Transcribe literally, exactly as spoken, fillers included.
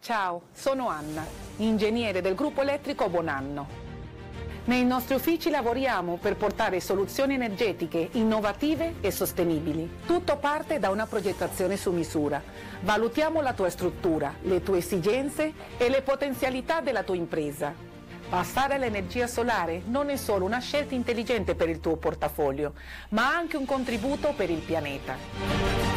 Ciao, sono Anna, ingegnere del gruppo elettrico Bonanno. Nei nostri uffici lavoriamo per portare soluzioni energetiche innovative e sostenibili. Tutto parte da una progettazione su misura. Valutiamo la tua struttura, le tue esigenze e le potenzialità della tua impresa. Passare all'energia solare non è solo una scelta intelligente per il tuo portafoglio, ma anche un contributo per il pianeta.